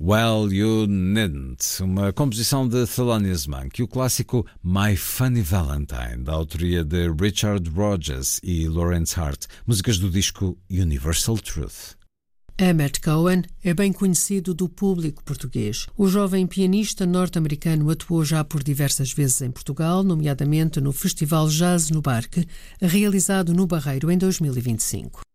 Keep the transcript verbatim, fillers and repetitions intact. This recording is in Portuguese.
Well You Needn't, uma composição de Thelonious Monk, e o clássico My Funny Valentine, da autoria de Richard Rodgers e Lawrence Hart, músicas do disco Universal Truth. Emmett Cohen é bem conhecido do público português. O jovem pianista norte-americano atuou já por diversas vezes em Portugal, nomeadamente no Festival Jazz no Barque, realizado no Barreiro em dois mil e vinte e cinco.